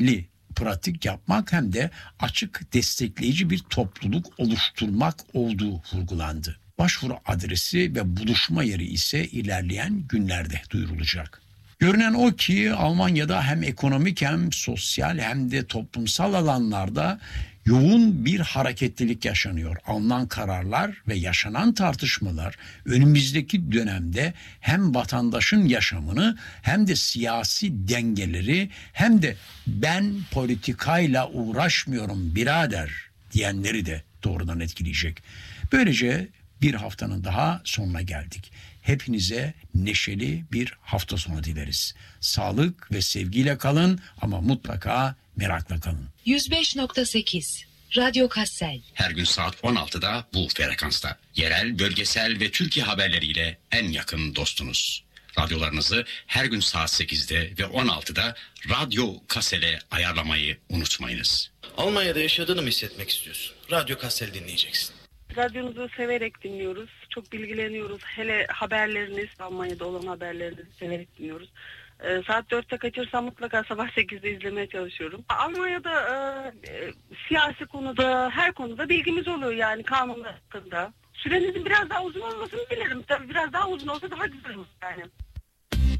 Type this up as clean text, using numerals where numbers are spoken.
pratik yapmak hem de açık destekleyici bir topluluk oluşturmak olduğu vurgulandı. Başvuru adresi ve buluşma yeri ise ilerleyen günlerde duyurulacak. Görünen o ki Almanya'da hem ekonomik hem sosyal hem de toplumsal alanlarda yoğun bir hareketlilik yaşanıyor. Alınan kararlar ve yaşanan tartışmalar önümüzdeki dönemde hem vatandaşın yaşamını hem de siyasi dengeleri hem de ben politikayla uğraşmıyorum birader diyenleri de doğrudan etkileyecek. Böylece bir haftanın daha sonuna geldik. Hepinize neşeli bir hafta sonu dileriz. Sağlık ve sevgiyle kalın ama mutlaka merakla kalın. 105.8 Radyo Kassel. Her gün saat 16'da bu frekansta. Yerel, bölgesel ve Türkiye haberleriyle en yakın dostunuz. Radyolarınızı her gün saat 8'de ve 16'da Radyo Kassel'e ayarlamayı unutmayınız. Almanya'da yaşadığını mı hissetmek istiyorsun? Radyo Kassel dinleyeceksin. Radyonuzu severek dinliyoruz. Çok bilgileniyoruz. Hele haberleriniz, Almanya'da olan haberlerinizi severek dinliyoruz. Saat 4'te kaçırsam mutlaka sabah 8'de izlemeye çalışıyorum. Almanya'da siyasi konuda, her konuda bilgimiz oluyor yani kanunlar hakkında. Sürenizin biraz daha uzun olmasını dilerim. Tabii biraz daha uzun olsa daha güzel olur yani.